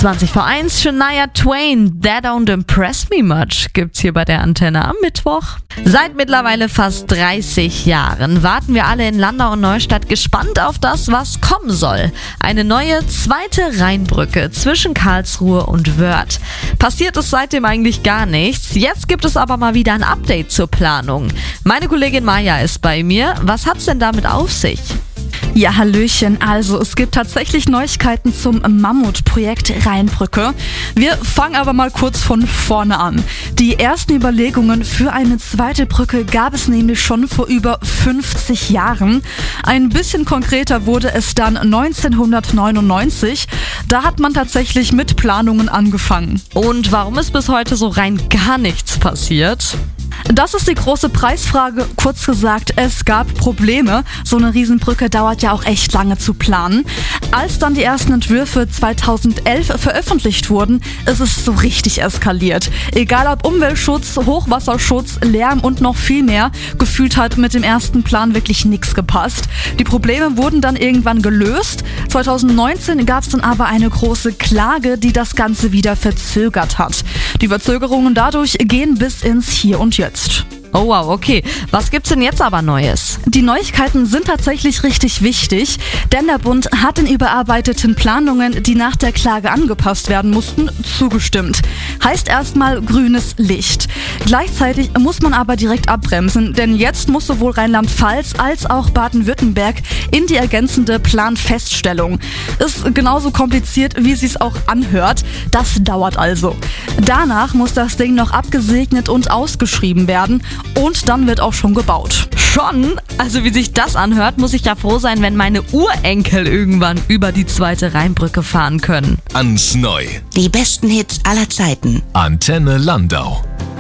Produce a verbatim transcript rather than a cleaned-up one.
zwanzig vor eins, Shania Twain, That Don't Impress Me Much, gibt's hier bei der Antenne am Mittwoch. Seit mittlerweile fast dreißig Jahren warten wir alle in Landau und Neustadt gespannt auf das, was kommen soll. Eine neue zweite Rheinbrücke zwischen Karlsruhe und Wörth. Passiert ist seitdem eigentlich gar nichts. Jetzt gibt es aber mal wieder ein Update zur Planung. Meine Kollegin Maja ist bei mir. Was hat's denn damit auf sich? Ja, hallöchen. Also, es gibt tatsächlich Neuigkeiten zum Mammutprojekt Rheinbrücke. Wir fangen aber mal kurz von vorne an. Die ersten Überlegungen für eine zweite Brücke gab es nämlich schon vor über fünfzig Jahren. Ein bisschen konkreter wurde es dann neunzehnhundertneunundneunzig. Da hat man tatsächlich mit Planungen angefangen. Und warum ist bis heute so rein gar nichts passiert? Das ist die große Preisfrage. Kurz gesagt, es gab Probleme. So eine Riesenbrücke dauert ja auch echt lange zu planen. Als dann die ersten Entwürfe zweitausendelf veröffentlicht wurden, ist es so richtig eskaliert. Egal ob Umweltschutz, Hochwasserschutz, Lärm und noch viel mehr, gefühlt hat mit dem ersten Plan wirklich nichts gepasst. Die Probleme wurden dann irgendwann gelöst. zweitausendneunzehn gab es dann aber eine große Klage, die das Ganze wieder verzögert hat. Die Verzögerungen dadurch gehen bis ins Hier und Jetzt. Oh wow, okay. Was gibt's denn jetzt aber Neues? Die Neuigkeiten sind tatsächlich richtig wichtig, denn der Bund hat den überarbeiteten Planungen, die nach der Klage angepasst werden mussten, zugestimmt. Heißt erstmal grünes Licht. Gleichzeitig muss man aber direkt abbremsen, denn jetzt muss sowohl Rheinland-Pfalz als auch Baden-Württemberg in die ergänzende Planfeststellung. Ist genauso kompliziert, wie es sich auch anhört. Das dauert also. Danach muss das Ding noch abgesegnet und ausgeschrieben werden. Und dann wird auch schon gebaut. Schon? Also wie sich das anhört, muss ich ja froh sein, wenn meine Urenkel irgendwann über die zweite Rheinbrücke fahren können. Ans Neu. Die besten Hits aller Zeiten. Antenne Landau.